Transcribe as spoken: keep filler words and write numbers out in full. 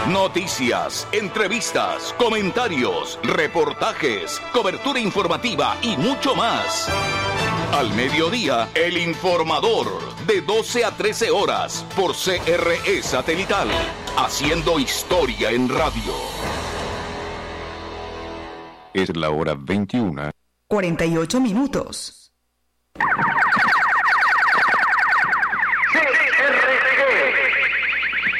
Noticias, entrevistas, comentarios, reportajes, cobertura informativa y mucho más. Al mediodía, El Informador, de doce a trece horas, por C R E Satelital, haciendo historia en radio. Es la hora veintiuna. cuarenta y ocho minutos.